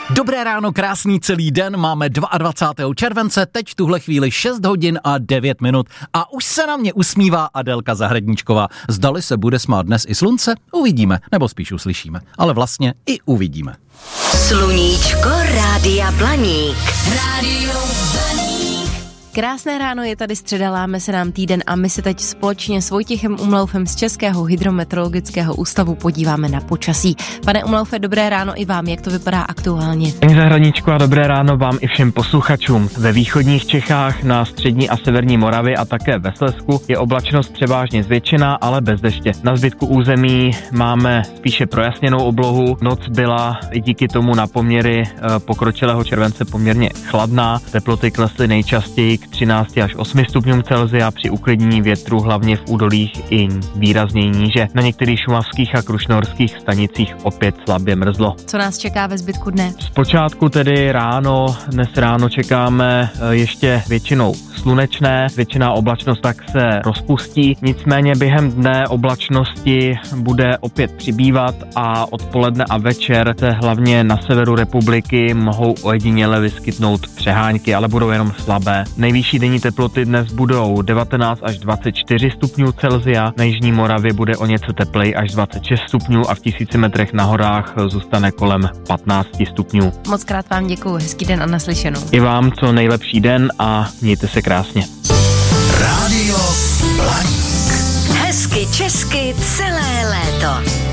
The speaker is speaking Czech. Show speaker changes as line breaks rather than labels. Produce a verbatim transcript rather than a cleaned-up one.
Dobré ráno, krásný celý den, máme dvacátého druhého července, teď v tuhle chvíli šest hodin a devět minut a už se na mě usmívá Adélka Zahradníčková. Zdali se bude smát dnes i slunce? Uvidíme, nebo spíš uslyšíme, ale vlastně i uvidíme.
Sluníčko Rádia Blaník. Rádio Blaník.
Krásné ráno, je tady středa, láme se nám týden a my se teď společně s Vojtěchem Umlaufem z Českého hydrometeorologického ústavu podíváme na počasí. Pane Umlaufe, dobré ráno i vám, jak to vypadá aktuálně?
Paní Zahradníčko a dobré ráno vám i všem posluchačům. Ve východních Čechách, na střední a severní Moravě a také ve Slezsku je oblačnost převážně zvětšená, ale bez deště. Na zbytku území máme spíše projasněnou oblohu. Noc byla i díky tomu na poměry pokročilého července poměrně chladná. Teploty klesly nejčastěji k třinácti až osmi stupňům Celsia, při uklidnění větru hlavně v údolích i výrazněji níže. Na některých šumavských a krušnohorských stanicích opět slabě mrzlo.
Co nás čeká ve zbytku dne?
Zpočátku tedy ráno, dnes ráno čekáme ještě většinou slunečné, většiná oblačnost tak se rozpustí, nicméně během dne oblačnosti bude opět přibývat a odpoledne a večer se hlavně na severu republiky mohou ojediněle vyskytnout přehánky, ale budou jenom slabé. Nejvyšší denní teploty dnes budou devatenáct až dvacet čtyři stupňů Celsia, na jižní Moravě bude o něco tepleji až dvacet šest stupňů a v tisíci metrech na horách zůstane kolem patnáct stupňů.
Moc krát vám děkuju, hezký den a naslyšenou.
I vám co nejlepší den a mějte se krásně.
Rádio Blaník. Hezky česky celé léto.